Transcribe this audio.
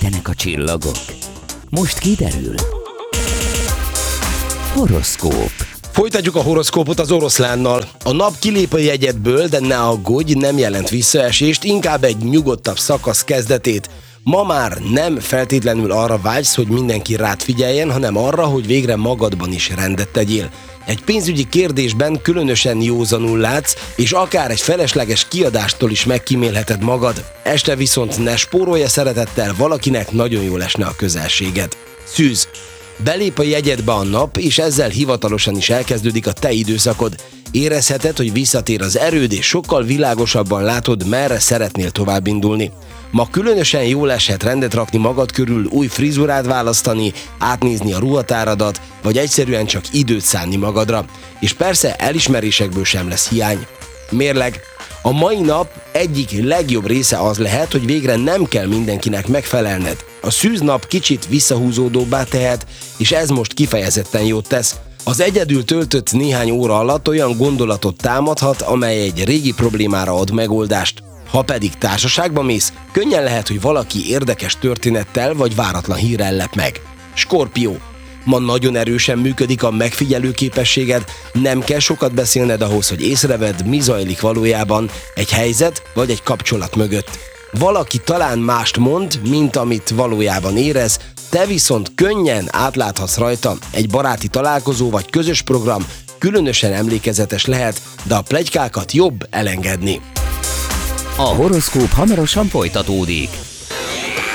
segítenek a csillagok? Most kiderül. Horoszkóp. Folytatjuk a horoszkópot az oroszlánnal. A nap kilép a jegyedből, de ne aggódj, nem jelent visszaesést, inkább egy nyugodtabb szakasz kezdetét. Ma már nem feltétlenül arra vágysz, hogy mindenki rád figyeljen, hanem arra, hogy végre magadban is rendet tegyél. Egy pénzügyi kérdésben különösen józanul látsz, és akár egy felesleges kiadástól is megkímélheted magad. Este viszont ne spórolj a szeretettel, valakinek nagyon jól esne a közelséged. Szűz. Belép a jegyedbe a nap, és ezzel hivatalosan is elkezdődik a te időszakod. Érezheted, hogy visszatér az erőd, és sokkal világosabban látod, merre szeretnél tovább indulni. Ma különösen jól eshet rendet rakni magad körül, új frizurát választani, átnézni a ruhatáradat, vagy egyszerűen csak időt szánni magadra. És persze elismerésekből sem lesz hiány. Mérleg. A mai nap egyik legjobb része az lehet, hogy végre nem kell mindenkinek megfelelned. A szűznap kicsit visszahúzódóbbá tehet, és ez most kifejezetten jót tesz. Az egyedül töltött néhány óra alatt olyan gondolatot támadhat, amely egy régi problémára ad megoldást. Ha pedig társaságba mész, könnyen lehet, hogy valaki érdekes történettel vagy váratlan hírrel lep meg. Skorpió. Ma nagyon erősen működik a megfigyelő képességed, nem kell sokat beszélned ahhoz, hogy észrevedd, mi zajlik valójában egy helyzet vagy egy kapcsolat mögött. Valaki talán mást mond, mint amit valójában érez, te viszont könnyen átláthatsz rajta. Egy baráti találkozó vagy közös program különösen emlékezetes lehet, de a pletykákat jobb elengedni. A horoszkóp hamarosan folytatódik.